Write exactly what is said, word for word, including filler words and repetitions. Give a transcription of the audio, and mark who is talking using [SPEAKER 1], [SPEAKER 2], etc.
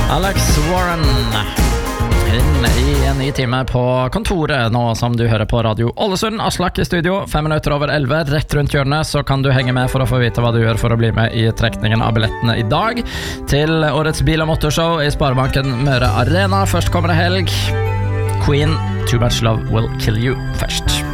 [SPEAKER 1] Alex Warren inn i en ny time på kontoret nå som du hører på Radio Ålesund. Aslak i studio, fem minutter over elleve, rett rundt hjørnet, så kan du henge med for å få vite hva du gjør for å bli med i trekningen av billettene i dag til årets bil- og motorshow i Sparebanken Møre Arena. Først kommer det helg. Queen, Too Much Love Will Kill You først.